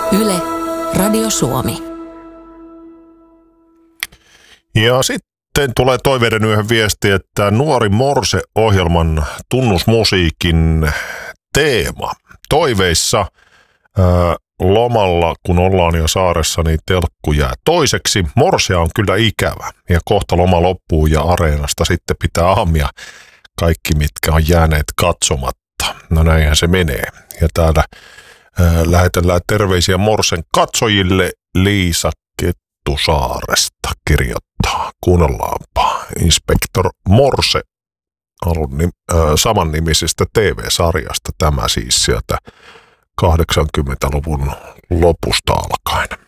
Yle, Radio Suomi. Ja sitten tulee toiveiden yhden viesti, että Nuori Morse-ohjelman tunnusmusiikin teema toiveissa lomalla, kun ollaan jo saaressa, niin telkku jää toiseksi. Morsea on kyllä ikävä ja kohta loma loppuu ja areenasta sitten pitää aamia kaikki, mitkä on jääneet katsomatta. No näinhän se menee. Ja täällä lähetellään terveisiä Morsen katsojille. Liisa Kettusaaresta kirjoittaa. Kuunnellaanpa. Inspektor Morse samannimisestä TV-sarjasta. Tämä siis sieltä 80-luvun lopusta alkaen.